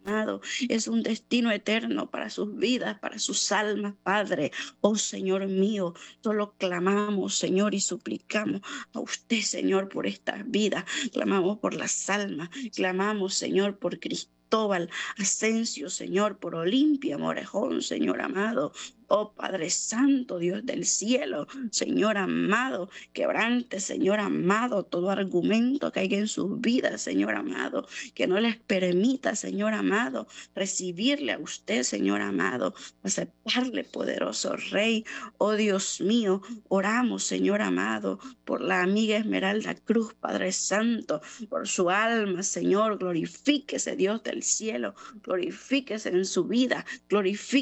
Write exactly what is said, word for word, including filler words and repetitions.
amado. Es un destino eterno para sus vidas, para sus almas, Padre. Oh Señor mío, solo clamamos, Señor, y suplicamos a usted, Señor, por estas vidas. Clamamos por las almas. Clamamos, Señor, por Cristóbal Asensio, Señor, por Olimpia Morejón, Señor amado. Oh Padre Santo, Dios del cielo, Señor amado, quebrante, Señor amado, todo argumento que haya en sus vidas, Señor amado, que no les permita, Señor amado, recibirle a usted, Señor amado, aceptarle, poderoso Rey. Oh Dios mío, oramos, Señor amado, por la amiga Esmeralda Cruz, Padre Santo, por su alma, Señor, glorifíquese, Dios del cielo, glorifíquese en su vida, glorifíquese